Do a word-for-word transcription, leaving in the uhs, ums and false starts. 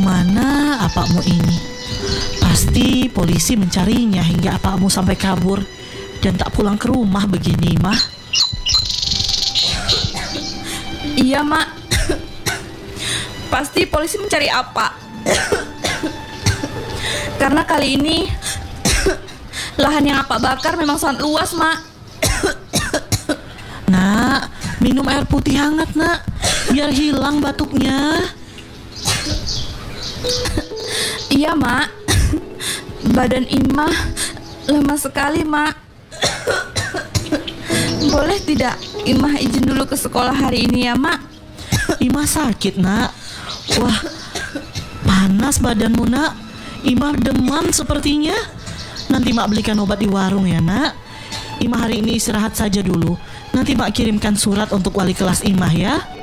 Kemana apakmu ini? Pasti polisi mencarinya hingga apakmu sampai kabur dan tak pulang ke rumah begini, Mah. Iya, Mak. Pasti polisi mencari apa? Karena kali ini lahan yang Apa bakar memang sangat luas, Mak. Nak, minum air putih hangat, Nak, biar hilang batuknya. Iya, Mak. Badan Imah lemas sekali, Mak. Boleh tidak Imah izin dulu ke sekolah hari ini ya, Mak? Imah sakit, Nak. Wah, panas badanmu, Nak. Imah demam sepertinya. Nanti Mak belikan obat di warung ya, Nak. Imah hari ini istirahat saja dulu. Nanti Mak kirimkan surat untuk wali kelas Imah ya.